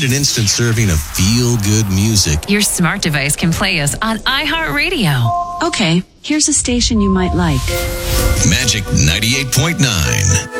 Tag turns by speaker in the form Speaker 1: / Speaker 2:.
Speaker 1: an instant serving of feel-good music?
Speaker 2: Your smart device can play us on iHeartRadio.
Speaker 3: Okay, here's a station you might like.
Speaker 1: Magic 98.9.